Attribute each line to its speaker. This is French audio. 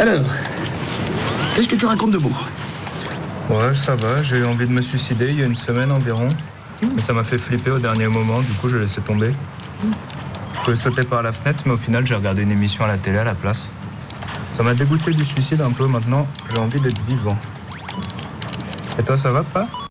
Speaker 1: Alors, qu'est-ce que tu racontes de beau?
Speaker 2: Ouais, ça va, j'ai eu envie de me suicider il y a une semaine environ. Mais ça m'a fait flipper au dernier moment, du coup je l'ai laissé tomber. Je pouvais sauter par la fenêtre, mais au final j'ai regardé une émission à la télé à la place. Ça m'a dégoûté du suicide un peu, maintenant j'ai envie d'être vivant. Et toi, ça va, pas?